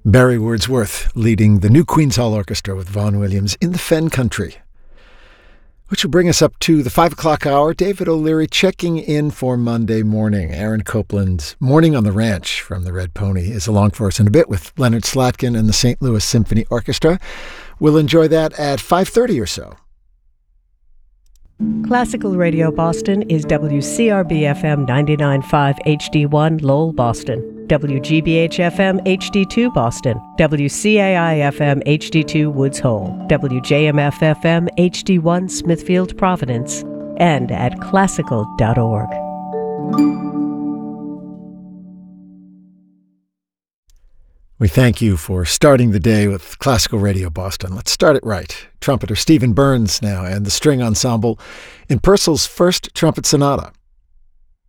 Barry Wordsworth leading the New Queen's Hall Orchestra with Vaughan Williams in the Fen Country. Which will bring us up to the 5 o'clock hour. David O'Leary checking in for Monday morning. Aaron Copland's Morning on the Ranch from the Red Pony is along for us in a bit with Leonard Slatkin and the St. Louis Symphony Orchestra. We'll enjoy that at 5:30 or so. Classical Radio Boston is WCRB-FM 99.5 HD1 Lowell, Boston, WGBH-FM HD2 Boston, WCAI-FM HD2 Woods Hole, WJMF-FM HD1 Smithfield, Providence, and at classical.org. We thank you for starting the day with Classical Radio Boston. Let's start it right. Trumpeter Stephen Burns now and the string ensemble in Purcell's First Trumpet Sonata.